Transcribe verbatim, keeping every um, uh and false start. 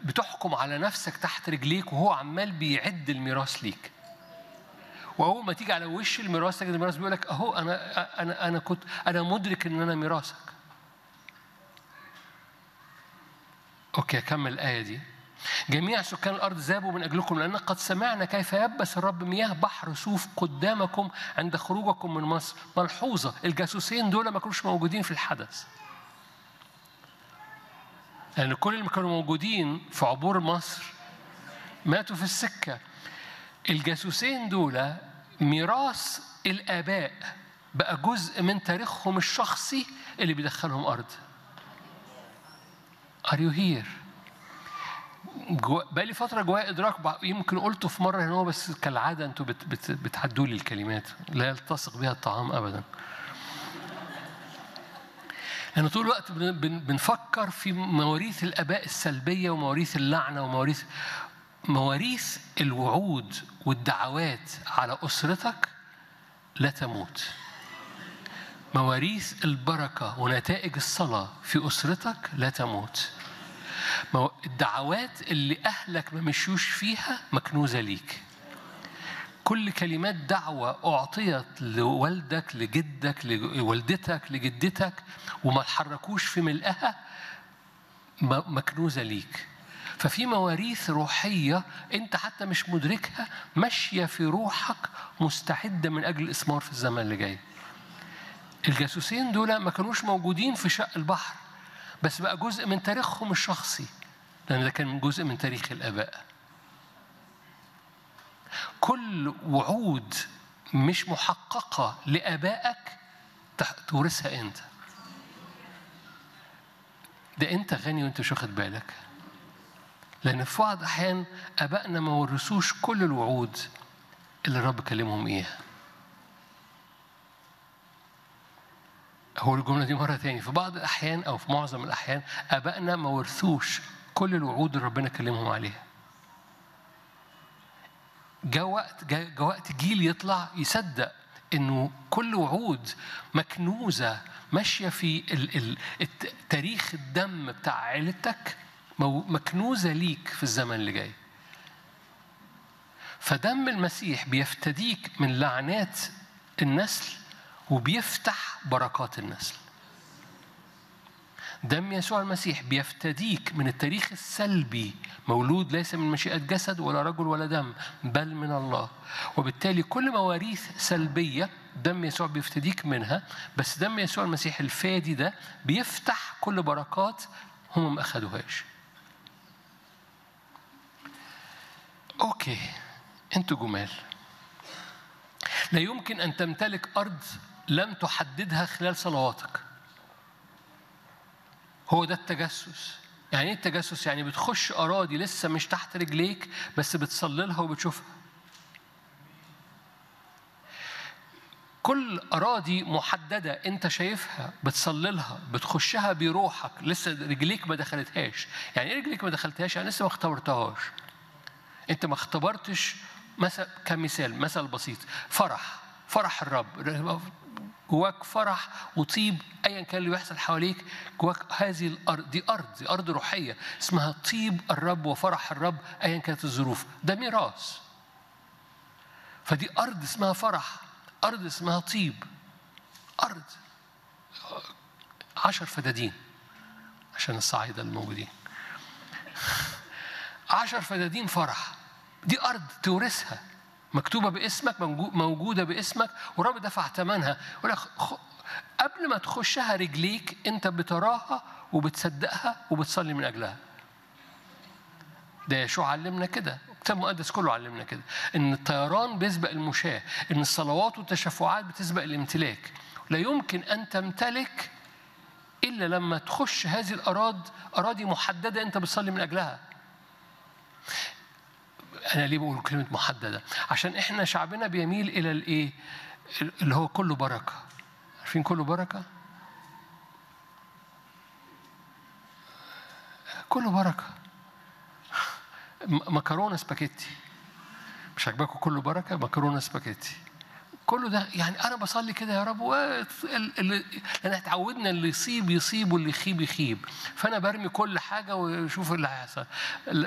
بتحكم على نفسك تحت رجليك وهو عمال بيعد الميراث ليك. وأول ما تيجي على وش الميراث تجد الميراث بيقول لك أهو أنا أنا أنا كنت أنا مدرك إن أنا ميراثك. أوكي أكمل الآية دي. جميع سكان الأرض ذابوا من أجلكم لأن قد سمعنا كيف يبس الرب مياه بحر سوف قدامكم عند خروجكم من مصر. ملحوظة، الجاسوسين دول ما كانوش موجودين في الحدث، لأن يعني كل اللي كانوا موجودين في عبور مصر ماتوا في السكة. الجاسوسين دول ميراث الآباء، بقى جزء من تاريخهم الشخصي اللي بيدخلهم أرض. Are you here؟ بقى لي فترة جوايا إدراك، يمكن قلته في مرة هنا بس كالعادة أنتوا بت بت بتعدوا لي الكلمات، لا يلتصق بها الطعام أبدا. أنا طول الوقت بن بنفكر في مواريث الآباء السلبية ومواريث اللعنة ومواريث مواريث الوعود والدعوات على أسرتك لا تموت. مواريث البركة ونتائج الصلاة في أسرتك لا تموت. الدعوات اللي أهلك ما مشيوش فيها مكنوزة ليك. كل كلمات دعوة أعطيت لوالدك لجدك لوالدتك لجدتك وما تحركوش في ملئها مكنوزة ليك. ففي مواريث روحية أنت حتى مش مدركها ماشية في روحك مستعدة من أجل الإثمار في الزمن اللي جاي. الجاسوسين دول ما كانوش موجودين في شق البحر، بس بقى جزء من تاريخهم الشخصي، لأن ده كان جزء من تاريخ الآباء. كل وعود مش محققة لآبائك تورثها أنت. ده أنت غني وأنت مش واخد بالك، لأن في بعض الأحيان آبائنا ما ورثوش كل الوعود اللي الرب كلمهم إياها. هو الجملة دي مرة تاني، في بعض الأحيان أو في معظم الأحيان آبائنا ما ورثوش كل الوعود اللي ربنا كلمهم عليها. جاء وقت جاء وقت جيل يطلع يصدق إنه كل وعود مكنوزة ماشية في تاريخ الدم بتاع عائلتك مكنوزة ليك في الزمن اللي جاي. فدم المسيح بيفتديك من لعنات النسل وبيفتح بركات النسل. دم يسوع المسيح بيفتديك من التاريخ السلبي، مولود ليس من مشيئة جسد ولا رجل ولا دم بل من الله. وبالتالي كل مواريث سلبية دم يسوع بيفتديك منها، بس دم يسوع المسيح الفادي ده بيفتح كل بركات هم ما أخدوهاش. أوكي أنتوا جمال. لا يمكن أن تمتلك أرض لم تحددها خلال صلواتك. هو ده التجسس. يعني ايه التجسس؟ يعني بتخش أراضي لسه مش تحت رجليك بس بتصلي لها وبتشوفها. كل أراضي محددة أنت شايفها بتصلي لها بتخشها بروحك لسه رجليك ما دخلتهاش. يعني ايه رجليك ما دخلتهاش؟ يعني لسه ما اختبرتهاش. أنت ما اختبرتش. مثل كمثال مثل بسيط، فرح فرح الرب جواك، فرح وطيب أيا كان اللي بيحصل حواليك جواك. هذه الأرض دي أرض دي أرض روحية اسمها طيب الرب وفرح الرب أيا كانت الظروف. ده ميراث. فدي أرض اسمها فرح، أرض اسمها طيب، أرض عشر فدادين عشان الصعايدة الموجودين. عشر فدادين فرح. دي أرض تورثها مكتوبة باسمك موجودة باسمك ورب دفع ثمنها. قبل ما تخشها رجليك أنت بتراها وبتصدقها وبتصلي من أجلها. ده يشوع علمنا كده، الكتاب المقدس كله علمنا كده، إن الطيران بيسبق المشاة، إن الصلوات والتشفعات بتسبق الامتلاك. لا يمكن أن تمتلك إلا لما تخش هذه الأراضي، أراضي محددة أنت بتصلي من أجلها. أنا ليه بقول كلمة محددة؟ عشان إحنا شعبنا بيميل إلى الإيه؟ اللي هو كله بركة. عارفين كله بركة؟ كله بركة. مكرونة سباكيتي. مش عجبكم كله بركة؟ مكرونة سباكيتي. كله ده يعني أنا بصلي كده يا رب، اللي أنا اتعودنا اللي يصيب يصيب واللي يخيب يخيب، فأنا برمي كل حاجة وشوف اللي هيحصل.